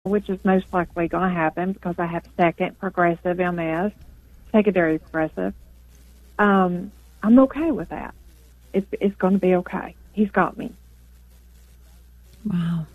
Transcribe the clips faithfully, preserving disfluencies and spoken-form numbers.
which is most likely going to happen because I have second progressive M S, secondary progressive. Um, I'm okay with that. It's, it's going to be okay. He's got me. Wow.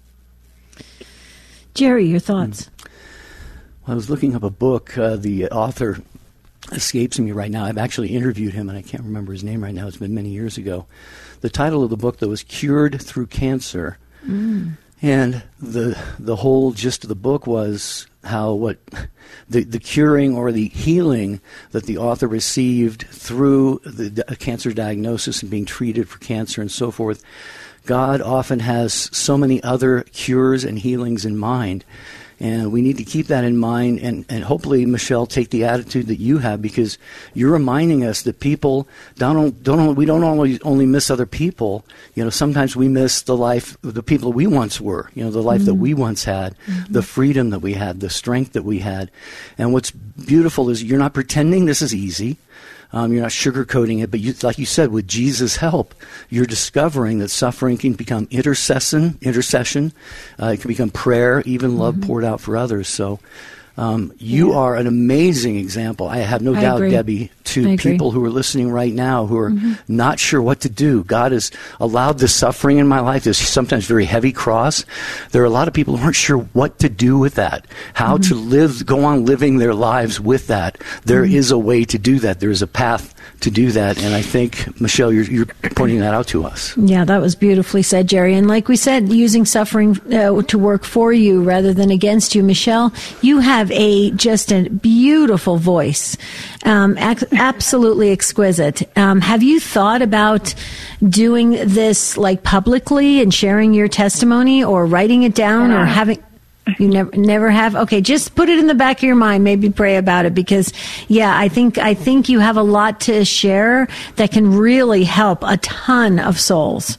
Jerry, your thoughts? Well, I was looking up a book. Uh, the author escapes me right now. I've actually interviewed him, and I can't remember his name right now. It's been many years ago. The title of the book, though, was Cured Through Cancer. Mm. And the the whole gist of the book was how what the, the curing or the healing that the author received through the a cancer diagnosis and being treated for cancer and so forth. God often has so many other cures and healings in mind. And we need to keep that in mind and, and hopefully, Michelle, take the attitude that you have, because you're reminding us that people don't, don't we don't only, only miss other people. You know, sometimes we miss the life, the people we once were, you know, the life mm-hmm. that we once had, mm-hmm. the freedom that we had, the strength that we had. And what's beautiful is you're not pretending this is easy. Um, you're not sugarcoating it, but you, like you said, with Jesus' help, you're discovering that suffering can become intercession, intercession. Uh, it can become prayer, even love mm-hmm. poured out for others. So um, you yeah. are an amazing example. I have no I doubt, agree. Debbie, to people who are listening right now who are mm-hmm. not sure what to do. God has allowed this suffering in my life, this sometimes very heavy cross. There are a lot of people who aren't sure what to do with that, how mm-hmm. to live, go on living their lives with that. There mm-hmm. is a way to do that. There is a path to do that. And I think, Michelle, you're, you're pointing that out to us. Yeah, that was beautifully said, Jerry. And like we said, using suffering uh, to work for you rather than against you. Michelle, you have a just a beautiful voice, um, ac- absolutely exquisite. Um, have you thought about doing this like publicly and sharing your testimony, or writing it down, or having... You never, never have? Okay, just put it in the back of your mind. Maybe pray about it, because, yeah, I think I think you have a lot to share that can really help a ton of souls.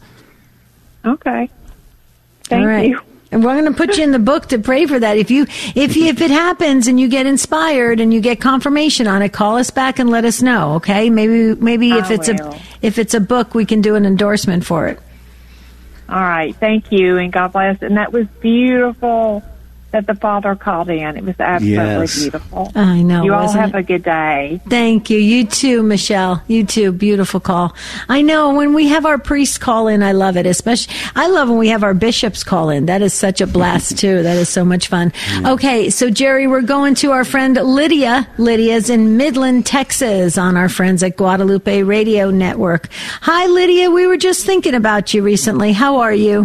Okay, thank All right. you. And we're going to put you in the book to pray for that. If you, if you, if it happens and you get inspired and you get confirmation on it, call us back and let us know. Okay, maybe maybe if I it's will. a if it's a book, we can do an endorsement for it. All right, thank you, and God bless. And that was beautiful that the Father called in. It was absolutely yes. beautiful. I know. You all have it? a good day. Thank you. You too, Michelle. You too. Beautiful call. I know when we have our priests call in, I love it. Especially, I love when we have our bishops call in. That is such a blast too. That is so much fun. Mm. Okay, so Jerry, we're going to our friend Lydia. Lydia's in Midland, Texas, on our friends at Guadalupe Radio Network. Hi, Lydia. We were just thinking about you recently. How are you?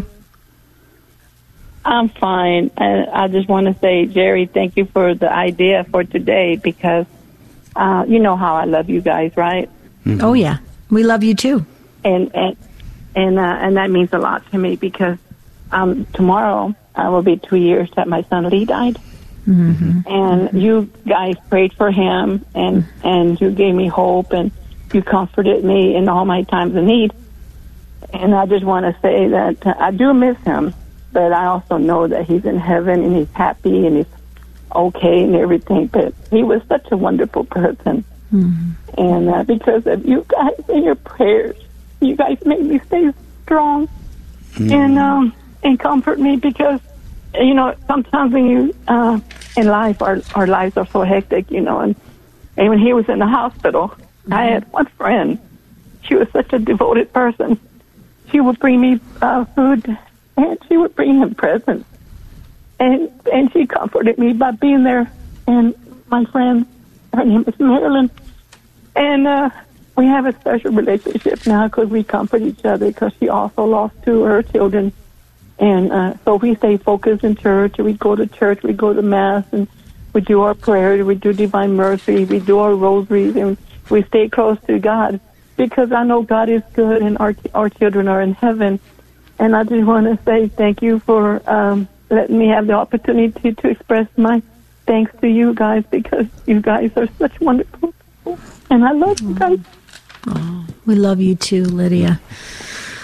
I'm fine. And I just want to say, Jerry, thank you for the idea for today, because uh, you know how I love you guys, right? Mm-hmm. Oh, yeah. We love you, too. And and and, uh, and that means a lot to me, because um, tomorrow uh, will be two years that my son Lee died. Mm-hmm. And you guys prayed for him, and, and you gave me hope, and you comforted me in all my times of need. And I just want to say that uh, I do miss him. But I also know that he's in heaven and he's happy and he's okay and everything. But he was such a wonderful person. Mm-hmm. And uh, because of you guys and your prayers, you guys make me stay strong mm-hmm. and um, and comfort me, because, you know, sometimes when you, uh, in life, our, our lives are so hectic, you know. And, and when he was in the hospital, mm-hmm. I had one friend. She was such a devoted person. She would bring me uh, food, and she would bring him presents, and and she comforted me by being there. And my friend, her name is Marilyn, and uh, we have a special relationship now because we comfort each other, because she also lost two of her children. And uh, so we stay focused in church. We go to church, we go to Mass, and we do our prayers, we do Divine Mercy, we do our rosaries, and we stay close to God, because I know God is good and our our children are in heaven. And I just want to say thank you for um, letting me have the opportunity to express my thanks to you guys, because you guys are such wonderful people. And I love you guys. Oh, we love you too, Lydia.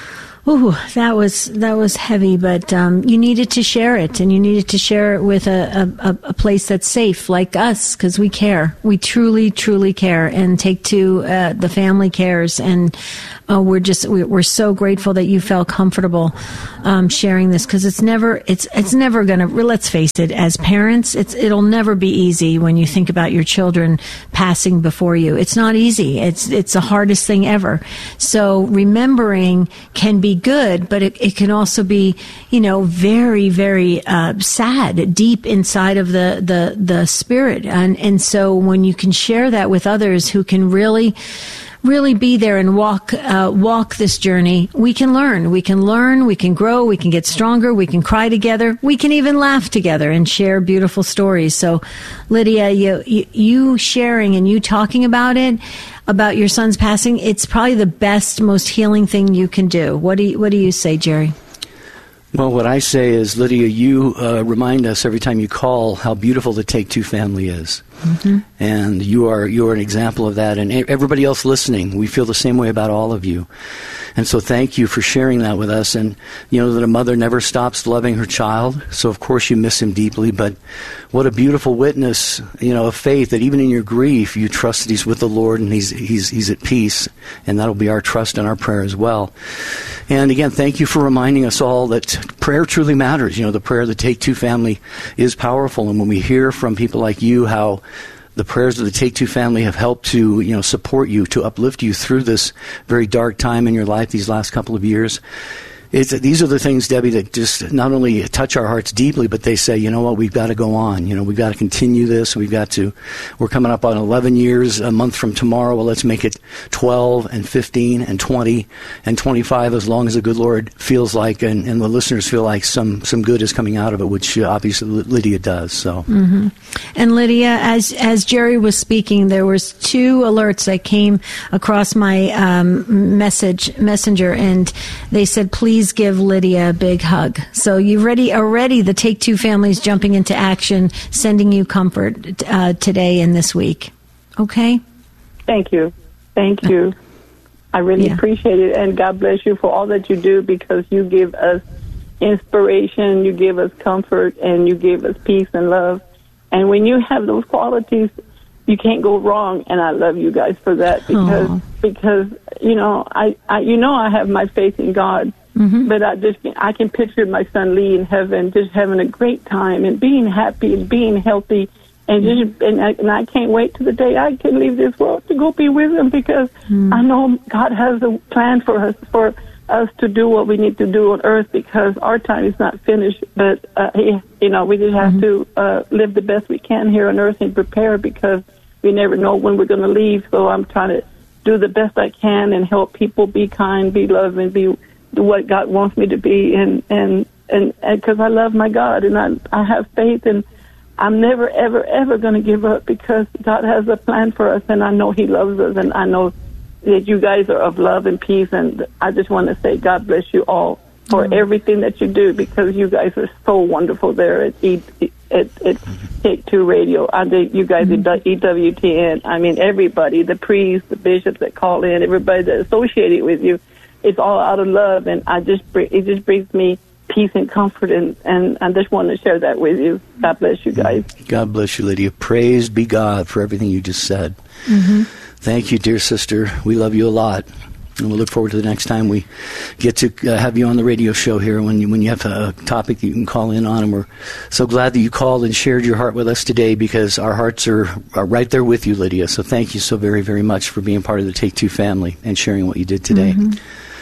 Ooh, that was that was heavy, but um, you needed to share it, and you needed to share it with a, a, a place that's safe, like us, because we care. We truly, truly care, and Take Two, uh, the family cares, and uh, we're just we, we're so grateful that you felt comfortable um, sharing this, because it's never it's it's never gonna. Let's face it, as parents, it's it'll never be easy when you think about your children passing before you. It's not easy. It's it's the hardest thing ever. So remembering can be good, but it, it can also be, you know, very, very uh, sad, deep inside of the, the, the spirit. And, and so when you can share that with others who can really, really be there and walk, uh, walk this journey, we can learn. We can learn, we can grow, we can get stronger, we can cry together, we can even laugh together and share beautiful stories. So, Lydia, you, you, you sharing and you talking about it, about your son's passing, it's probably the best, most healing thing you can do. What do you, what do you say, Jerry? Well, what I say is, Lydia, you uh, remind us every time you call how beautiful the Take Two family is. Mm-hmm. And you are you are an example of that. And everybody else listening, we feel the same way about all of you. And so thank you for sharing that with us. And you know that a mother never stops loving her child. So, of course, you miss him deeply. But what a beautiful witness, you know, of faith, that even in your grief, you trust that he's with the Lord and he's he's he's at peace. And that'll be our trust and our prayer as well. And again, thank you for reminding us all that prayer truly matters. You know, the prayer of the Take Two family is powerful. And when we hear from people like you how the prayers of the Take Two family have helped to, you know, support you, to uplift you through this very dark time in your life these last couple of years. It's, these are the things, Debbie, that just not only touch our hearts deeply, but they say, you know what, we've got to go on. You know, we've got to continue this. We've got to, we're coming up on eleven years a month from tomorrow. Well, let's make it twelve and fifteen and twenty and twenty-five, as long as the good Lord feels like, and, and the listeners feel like some, some good is coming out of it, which uh, obviously Lydia does. So, mm-hmm. And Lydia, as, as Jerry was speaking, there was two alerts that came across my um, message messenger, and they said, please give Lydia a big hug. So you've already, already the Take Two families jumping into action, sending you comfort uh, today and this week. Okay? Thank you. Thank you. I really yeah. appreciate it. And God bless you for all that you do, because you give us inspiration, you give us comfort, and you give us peace and love. And when you have those qualities, you can't go wrong. And I love you guys for that, because, Aww. because you know, I, I, you know, I have my faith in God. Mm-hmm. But I just I can picture my son Lee in heaven just having a great time and being happy and being healthy, and just and I, and I can't wait to the day I can leave this world to go be with him, because mm. I know God has a plan for us for us to do what we need to do on earth, because our time is not finished. But uh, you know, we just have mm-hmm. to uh, live the best we can here on earth and prepare, because we never know when we're going to leave. So I'm trying to do the best I can and help people be kind, be loving, be what God wants me to be, and and and because I love my God, and I I have faith, and I'm never ever ever going to give up, because God has a plan for us, and I know He loves us, and I know that you guys are of love and peace, and I just want to say God bless you all for mm-hmm. everything that you do, because you guys are so wonderful there at E at, at Take Two Radio. I think you guys mm-hmm. at E W T N. I mean, everybody, the priests, the bishops that call in, everybody that's associated with you. It's all out of love, and I just it just brings me peace and comfort, and, and I just want to share that with you. God bless you guys. God bless you, Lydia. Praise be God for everything you just said. Mm-hmm. Thank you, dear sister. We love you a lot, and we'll look forward to the next time we get to uh, have you on the radio show here when you, when you have a topic that you can call in on. And we're so glad that you called and shared your heart with us today, because our hearts are, are right there with you, Lydia. So thank you so very, very much for being part of the Take Two family and sharing what you did today. Mm-hmm.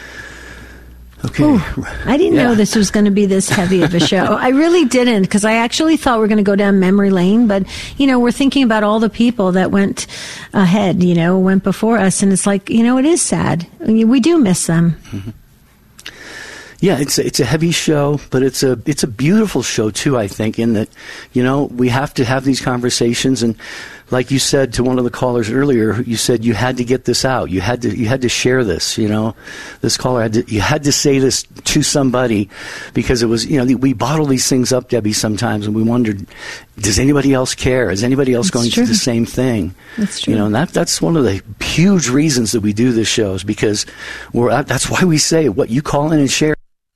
Okay. Ooh, I didn't yeah. know this was going to be this heavy of a show. I really didn't, because I actually thought we were going to go down memory lane. But, you know, we're thinking about all the people that went ahead, you know, went before us. And it's like, you know, it is sad. We do miss them. Mm-hmm. Yeah, it's a, it's a heavy show, but it's a it's a beautiful show, too, I think, in that, you know, we have to have these conversations. And like you said to one of the callers earlier, you said you had to get this out. You had to you had to share this. You know, this caller had to, you had to say this to somebody because it was, you know, we bottle these things up, Debbie, sometimes, and we wondered, does anybody else care? Is anybody else That's going true. through the same thing? That's true. You know, and that that's one of the huge reasons that we do this show is because we're that's why we say what you call in and share.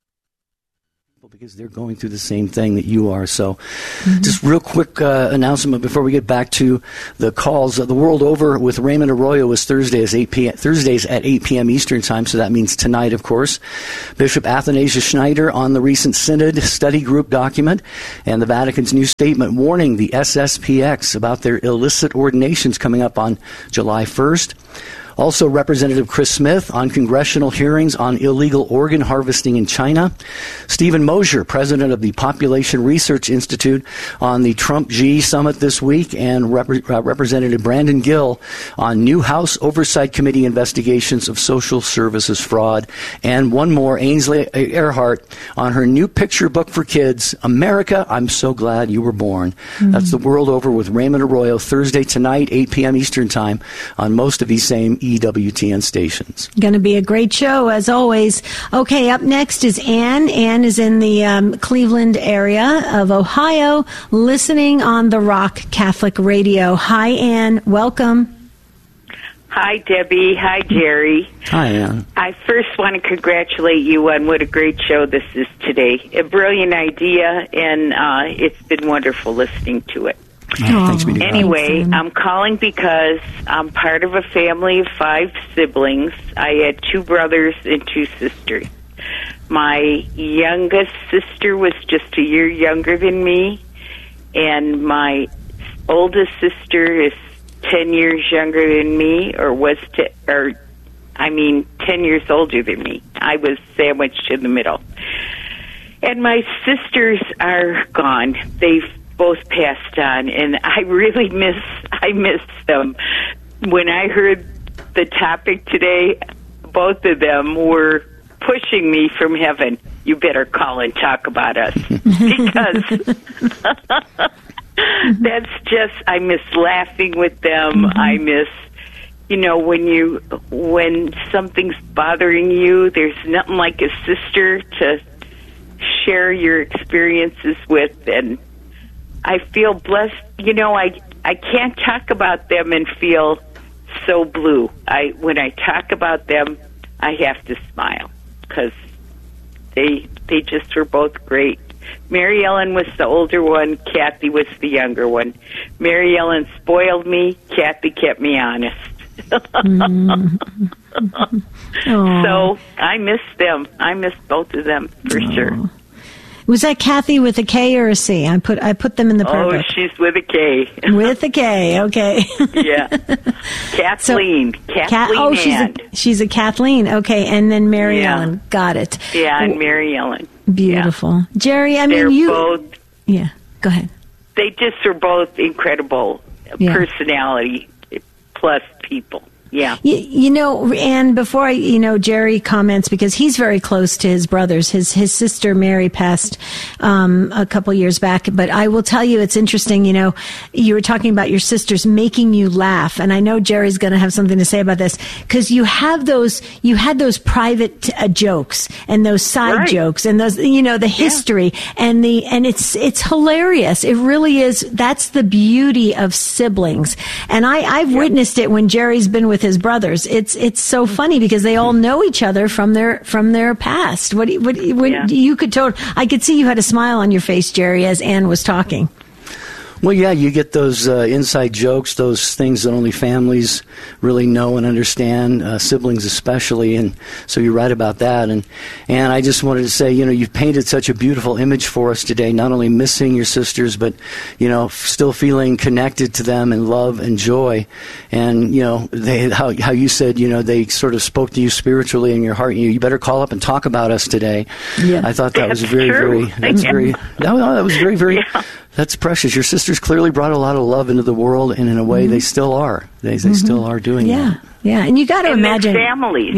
Because they're going through the same thing that you are. So mm-hmm. just real quick uh, announcement before we get back to the calls. Uh, the World Over with Raymond Arroyo is Thursday as eight p.m. Thursdays at eight p.m. Eastern Time, so that means tonight, of course. Bishop Athanasius Schneider on the recent Synod study group document and the Vatican's new statement warning the S S P X about their illicit ordinations coming up on July first. Also, Representative Chris Smith on congressional hearings on illegal organ harvesting in China. Stephen Mosier, president of the Population Research Institute, on the Trump-Xi summit this week. And Rep- uh, Representative Brandon Gill on new House Oversight Committee investigations of social services fraud. And one more, Ainsley Earhart on her new picture book for kids, America, I'm So Glad You Were Born. Mm-hmm. That's The World Over with Raymond Arroyo, Thursday tonight, eight p.m. Eastern Time, on most of these same E W T N stations. Going to be a great show, as always. Okay, up next is Ann. Ann is in the um, Cleveland area of Ohio, listening on the Rock Catholic Radio. Hi, Ann. Welcome. Hi, Debbie. Hi, Jerry. Hi, Ann. I first want to congratulate you on what a great show this is today. A brilliant idea, and uh, it's been wonderful listening to it. Oh, thanks, Minnie. Anyway, I'm calling because I'm part of a family of five siblings. I had two brothers and two sisters. My youngest sister was just a year younger than me, and my oldest sister is ten years younger than me, or was, t- or I mean, ten years older than me. I was sandwiched in the middle. And my sisters are gone. They've both passed on, and I really miss I miss them. When I heard the topic today, both of them were pushing me from heaven. You better call and talk about us, because that's just, I miss laughing with them. Mm-hmm. I miss, you know, when you when something's bothering you, there's nothing like a sister to share your experiences with. And I feel blessed. You know, I I can't talk about them and feel so blue. I when I talk about them, I have to smile because they they just were both great. Mary Ellen was the older one. Kathy was the younger one. Mary Ellen spoiled me. Kathy kept me honest. mm-hmm. So I miss them. I miss both of them for Aww. Sure. Was that Kathy with a K or a C? I put I put them in the prayer Oh, book. she's with a K. With a K, okay. Yeah. Kathleen. So, Kathleen Ka- Oh, she's a, she's a Kathleen. Okay, and then Mary yeah. Ellen. Got it. Yeah, and Mary Ellen. Beautiful. Yeah. Jerry, I mean, They're you... both... Yeah, go ahead. They just are both incredible yeah. personality plus people. Yeah. You, you know, and before I, you know, Jerry comments because he's very close to his brothers. His his sister Mary passed um, a couple years back. But I will tell you, it's interesting. You know, you were talking about your sisters making you laugh, and I know Jerry's going to have something to say about this because you have those, you had those private uh, jokes and those side right. jokes and those, you know, the history yeah. and the and it's it's hilarious. It really is. That's the beauty of siblings, and I I've yeah. witnessed it when Jerry's been with his brothers. It's it's so funny because they all know each other from their from their past. What what, what yeah. you could tot- I could see you had a smile on your face, Jerry, as Ann was talking. Well, yeah, you get those uh, inside jokes, those things that only families really know and understand, uh, siblings especially, and so you write about that. And and I just wanted to say, you know, you've painted such a beautiful image for us today, not only missing your sisters, but, you know, still feeling connected to them in love and joy. And, you know, they, how how you said, you know, they sort of spoke to you spiritually in your heart. You, you better call up and talk about us today. Yeah. I thought that that's was very, true. very, that's yeah. very, no, no, that was very, very... Yeah. That's precious. Your sisters clearly brought a lot of love into the world, and in a way, mm-hmm. they still are. They they mm-hmm. still are doing yeah. that. Yeah, yeah. And you got to and imagine their families. Yeah.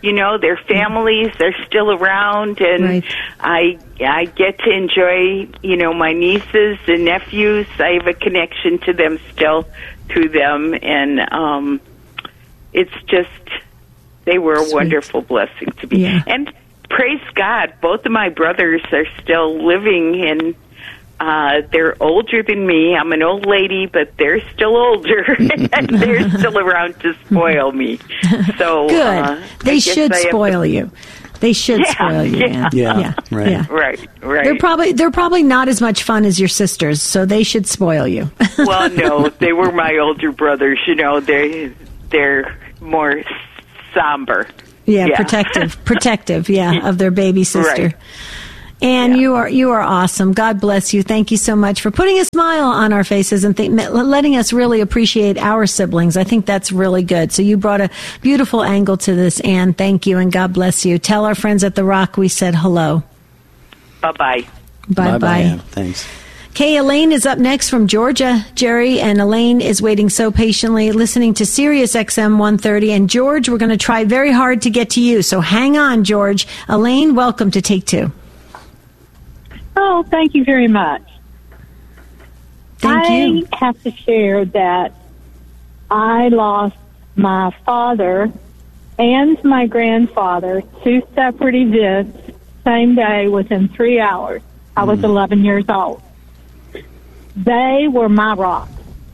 You know, their families are still around, and Right. I I get to enjoy, you know, my nieces and nephews. I have a connection to them still through them, and um, it's just, they were a Sweet. wonderful blessing to me. Yeah. And praise God, both of my brothers are still living, and uh, they're older than me. I'm an old lady, but they're still older, and they're still around to spoil me. So Good. Uh, they I guess should I have spoil to- you. They should Yeah, spoil you. yeah. Yeah, yeah, right. yeah. Right, right. They're probably they're probably not as much fun as your sisters, so they should spoil you. Well, no, they were my older brothers. You know, they they're more somber. Yeah, Yeah. protective, protective, yeah, of their baby sister. Right. And Yeah. you are you are awesome. God bless you. Thank you so much for putting a smile on our faces and th- letting us really appreciate our siblings. I think that's really good. So you brought a beautiful angle to this, Ann. Thank you, and God bless you. Tell our friends at the Rock we said hello. Bye bye. Bye Bye-bye, bye. Ann. Thanks. Kay, Elaine is up next from Georgia, Jerry, and Elaine is waiting so patiently, listening to Sirius X M one thirty. And George, we're going to try very hard to get to you, so hang on, George. Elaine, welcome to Take Two. Oh, thank you very much. Thank I you. have to share that I lost my father and my grandfather, two separate events, same day within three hours. I was eleven years old. They were my rock.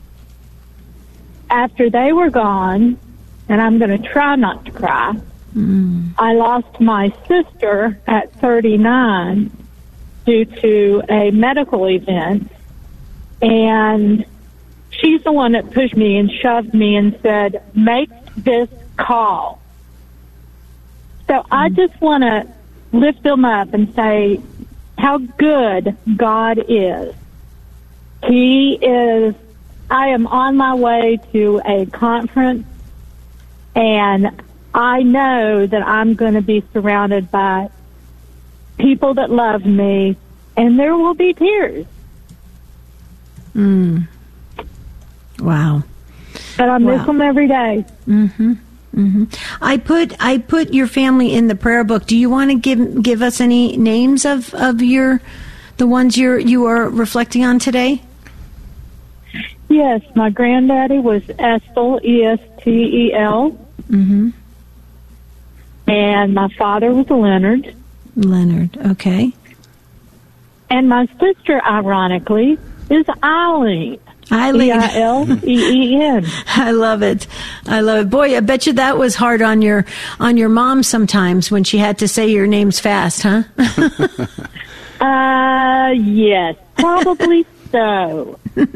After they were gone, and I'm going to try not to cry, I lost my sister at thirty-nine due to a medical event, and she's the one that pushed me and shoved me and said, make this call. So I just want to lift them up and say how good God is. He is, I am on my way to a conference, and I know that I'm going to be surrounded by people that love me, and there will be tears. Mm. Wow. But I miss Wow. them every day. Mm-hmm. Mm-hmm. I put I put your family in the prayer book. Do you want to give give us any names of, of your the ones you're you are reflecting on today? Yes, my granddaddy was Estel, E S T E L. Mm-hmm. And my father was Leonard. Leonard. Okay. And my sister, ironically, is Eileen. Eileen. E I L E E N. I love it. I love it. Boy, I bet you that was hard on your on your mom sometimes when she had to say your names fast, huh? uh, yes, probably so.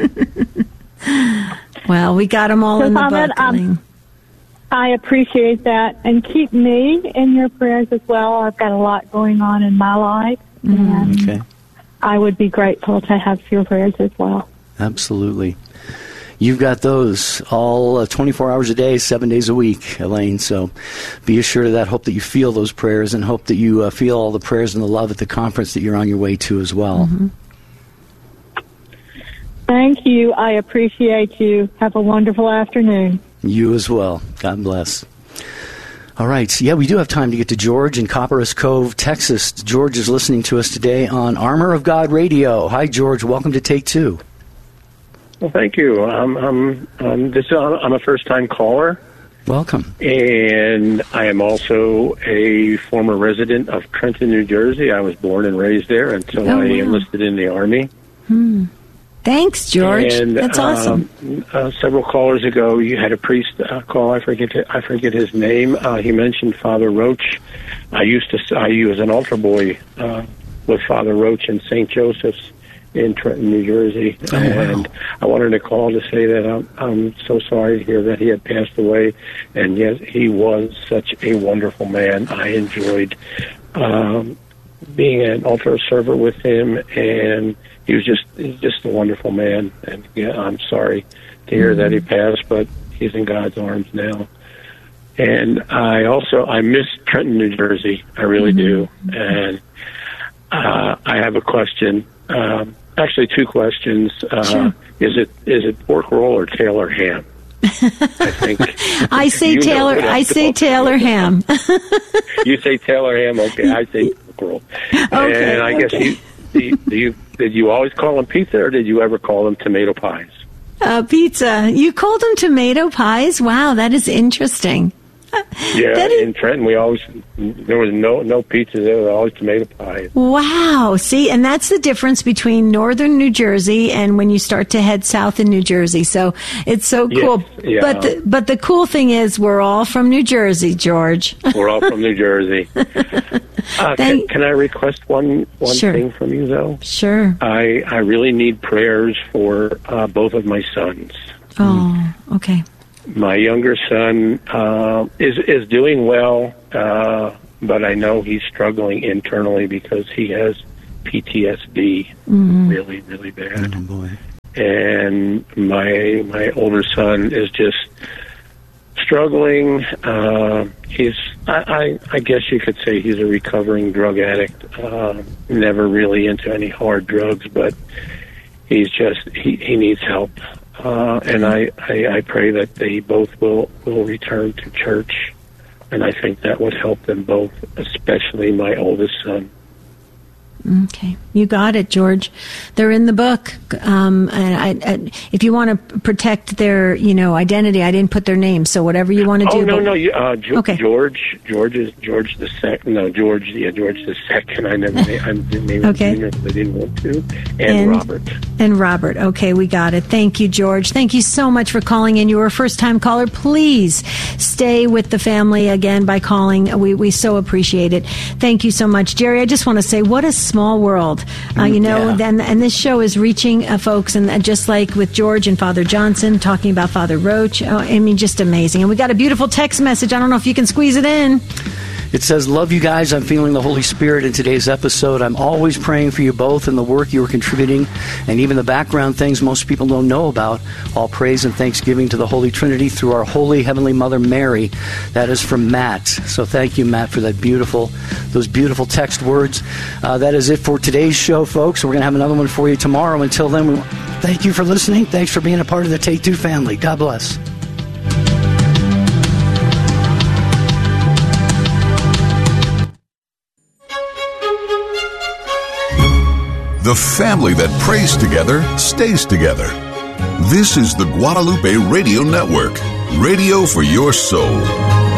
Well, we got them all So, in the Ahmed, book. um, Elaine. I appreciate that, and keep me in your prayers as well. I've got a lot going on in my life, and Okay. I would be grateful to have your prayers as well. Absolutely. You've got those all uh, twenty-four hours a day, seven days a week, Elaine. So be assured of that. Hope that you feel those prayers, and hope that you uh, feel all the prayers and the love at the conference that you're on your way to as well. Mm-hmm. Thank you. I appreciate you. Have a wonderful afternoon. You as well. God bless. All right. So, yeah, we do have time to get to George in Copperas Cove, Texas. George is listening to us today on Armor of God Radio. Hi, George. Welcome to Take Two. Well, thank you. I'm, I'm, um, this, I'm a first-time caller, Welcome. and I am also a former resident of Trenton, New Jersey. I was born and raised there until Oh, I wow. enlisted in the Army. Hmm. Thanks, George. And, That's awesome. Um, uh, several callers ago, you had a priest uh, call. I forget. I forget his name. Uh, he mentioned Father Roach. I used to. I was an altar boy uh, with Father Roach in Saint Joseph's in Trenton, New Jersey. Oh, wow. And I wanted to call to say that I'm, I'm so sorry to hear that he had passed away. And yes, he was such a wonderful man. I enjoyed um, being an altar server with him, and he was just he's just a wonderful man. And yeah, I'm sorry to hear mm-hmm. that he passed, but he's in God's arms now. And I also I miss Trenton, New Jersey. I really mm-hmm. do. And uh, I have a question. Um, actually, two questions. Uh, sure. Is it is it pork roll or Taylor ham? I think. I say You know Taylor. what I'm I say talking Taylor ham. You say Taylor ham, okay? I say mackerel. Okay, and I guess okay. you, do you, do you did you always call them pizza, or did you ever call them tomato pies? Uh, pizza. You called them tomato pies? Wow, that is interesting. Yeah, That is- in Trenton, we always there was no no pizza. There was always tomato pies. Wow. See, and that's the difference between northern New Jersey and when you start to head south in New Jersey. So it's so Yes, cool. yeah. But the, but the cool thing is we're all from New Jersey, George. We're all from New Jersey. Uh, can, Thank- can I request one one Sure. thing from you, though? Sure. I I really need prayers for uh, both of my sons. Oh, okay. My younger son uh, is is doing well, uh, but I know he's struggling internally because he has P T S D, Mm-hmm. really, really bad. Oh, boy. And my my older son is just struggling. Uh, he's I, I I guess you could say he's a recovering drug addict. Uh, never really into any hard drugs, but he's just he, he needs help. Uh, and I, I, I pray that they both will, will return to church, and I think that would help them both, especially my oldest son. Okay, you got it, George. They're in the book, um, and I, I, if you want to protect their, you know, identity, I didn't put their name. So whatever you want to Oh do. no, but- no, you, uh, Ge- Okay. George, George is George the second. No, George, yeah, George the second. I never, I didn't name him Okay. Junior because I didn't want to. And, And- Robert. And Robert. Okay, we got it. Thank you, George. Thank you so much for calling in. You were a first-time caller. Please stay with the family again by calling. We we so appreciate it. Thank you so much, Jerry. I just want to say, what a small world. Uh, you know, Yeah. then and this show is reaching uh, folks, and uh, just like with George and Father Johnson talking about Father Roach. Oh, I mean, just amazing. And we got a beautiful text message. I don't know if you can squeeze it in. It says, love you guys. I'm feeling the Holy Spirit in today's episode. I'm always praying for you both and the work you are contributing and even the background things most people don't know about. All praise and thanksgiving to the Holy Trinity through our Holy Heavenly Mother Mary. That is from Matt. So thank you, Matt, for that beautiful, those beautiful text words. Uh, that is it for today's show, folks. We're going to have another one for you tomorrow. Until then, we, thank you for listening. Thanks for being a part of the Take Two family. God bless. The family that prays together stays together. This is the Guadalupe Radio Network, radio for your soul.